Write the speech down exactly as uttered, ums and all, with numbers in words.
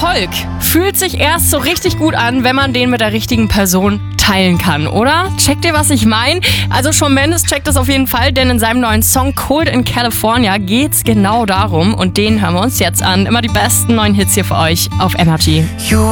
Erfolg fühlt sich erst so richtig gut an, wenn man den mit der richtigen Person teilen kann, oder? Checkt ihr, was ich meine? Also Shawn Mendes checkt das auf jeden Fall, denn in seinem neuen Song Cold in California geht's genau darum und den hören wir uns jetzt an. Immer die besten neuen Hits hier für euch auf Energy. You